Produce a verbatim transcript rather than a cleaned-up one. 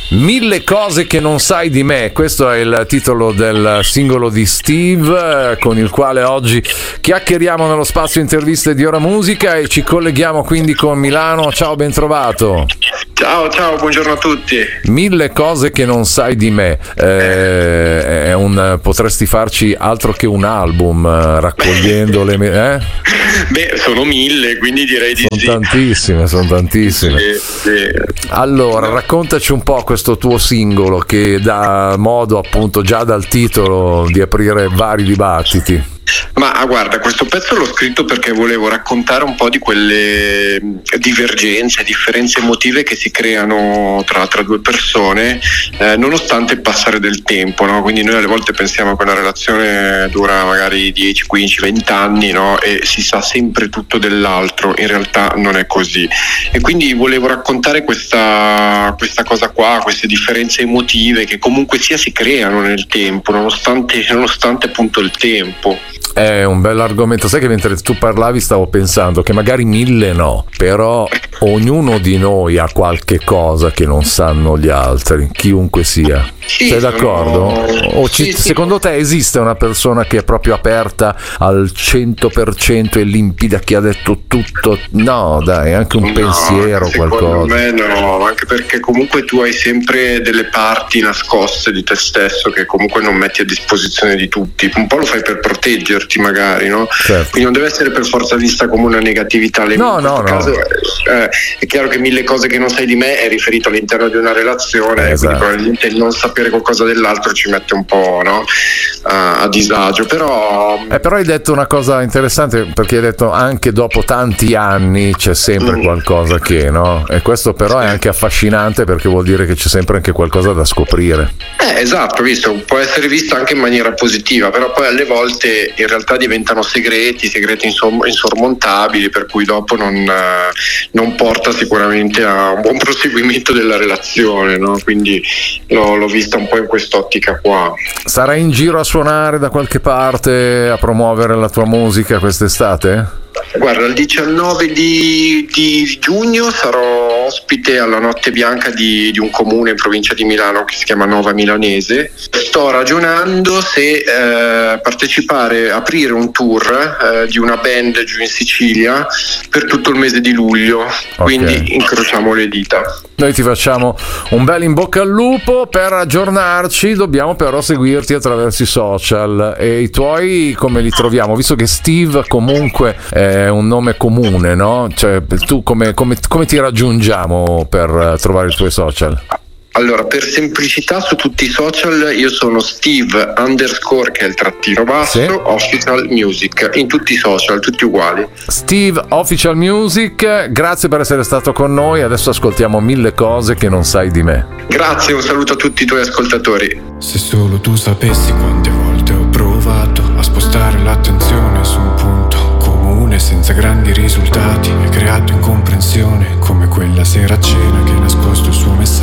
Mille cose che non sai di me, questo è il titolo del singolo di Steve, con il quale oggi chiacchieriamo nello spazio interviste di Ora Musica e ci colleghiamo quindi con Milano. Ciao, ben trovato. Ciao, ciao, buongiorno a tutti. Mille cose che non sai di me, eh, è un, potresti farci altro che un album raccogliendo le... Eh? Beh, sono mille, quindi direi di sono sì. Tantissime, sono tantissime. Sì, sì. Allora, raccontaci un po' questo tuo singolo che dà modo appunto già dal titolo di aprire vari dibattiti. Ma guarda, questo pezzo l'ho scritto perché volevo raccontare un po' di quelle divergenze, differenze emotive che si creano tra, tra due persone eh, nonostante il passare del tempo, no? Quindi noi alle volte pensiamo che una relazione dura magari dieci, quindici, venti anni, no? E si sa sempre tutto dell'altro, in realtà non è così. E quindi volevo raccontare questa, questa cosa qua, queste differenze emotive che comunque sia si creano nel tempo, nonostante, nonostante appunto il tempo. È un bell'argomento, sai che mentre tu parlavi stavo pensando che magari mille no, però ognuno di noi ha qualche cosa che non sanno gli altri, chiunque sia. Sì, sei sono... d'accordo? O ci, sì, sì. Secondo te esiste una persona che è proprio aperta al cento per cento e limpida, che ha detto tutto? No, dai, anche un no, pensiero, secondo qualcosa. me no, anche perché comunque tu hai sempre delle parti nascoste di te stesso che comunque non metti a disposizione di tutti, un po' lo fai per proteggerti magari, no? Certo. Quindi non deve essere per forza vista come una negatività. Le No, in no, questo no. caso eh, è chiaro che mille cose che non sai di me è riferito all'interno di una relazione, Esatto. quindi probabilmente il non sapere qualcosa dell'altro ci mette un po', no? a, a disagio, però Eh, però hai detto una cosa interessante, perché hai detto anche dopo tanti anni c'è sempre Mm. qualcosa che, no? E questo però è anche affascinante, perché vuol dire che c'è sempre anche qualcosa da scoprire. Eh, esatto, visto, può essere visto anche in maniera positiva, però poi alle volte in realtà diventano segreti, segreti insom- insormontabili, per cui dopo non, eh, non porta sicuramente a un buon proseguimento della relazione, no? Quindi l'ho, l'ho vista un po' in quest'ottica qua. Sarai in giro a suonare da qualche parte, a promuovere la tua musica quest'estate? Guarda, il diciannove di, di giugno sarò ospite alla Notte Bianca di, di un comune in provincia di Milano che si chiama Nova Milanese. Sto ragionando se eh, partecipare, aprire un tour eh, di una band giù in Sicilia per tutto il mese di luglio, quindi Ok. incrociamo le dita. Noi ti facciamo un bel in bocca al lupo. Per aggiornarci dobbiamo però seguirti attraverso i social. E i tuoi come li troviamo? Visto che Steve comunque è un nome comune, no? Cioè, tu come, come, come ti raggiungiamo per trovare i tuoi social? Allora, per semplicità su tutti i social io sono Steve underscore, che è il trattino basso, Sì. Official Music, in tutti i social, tutti uguali. Steve Official Music, grazie per essere stato con noi. Adesso ascoltiamo Mille cose che non sai di me. Grazie, un saluto a tutti i tuoi ascoltatori. Se solo tu sapessi quante volte ho provato a spostare l'attenzione su un punto comune senza grandi risultati, hai creato incomprensione come quella sera a cena che hai nascosto il suo messaggio.